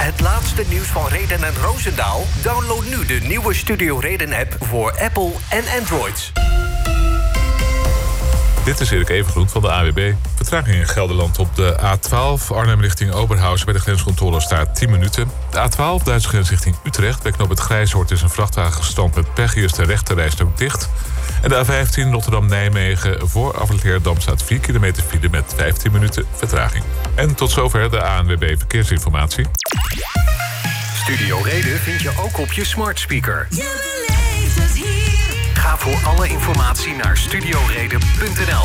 Het laatste nieuws van Reden en Roosendaal? Download nu de nieuwe Studio Reden-app voor Apple en Android. Dit is Erik Evengroen van de AWB. Vertraging in Gelderland op de A12 Arnhem richting Oberhausen. Bij de grenscontrole staat 10 minuten. De A12 Duitse grens richting Utrecht. Bij knoop het Grijshoort is een vrachtwagen gestrand met pech. Hier is de rechterrijstrook dicht. En de A15 Rotterdam-Nijmegen voor Afleerdam staat 4 kilometer file met 15 minuten vertraging. En tot zover de ANWB Verkeersinformatie. Studio Reden vind je ook op je smart speaker. Je beleeft het hier. Ga voor alle informatie naar studioreden.nl.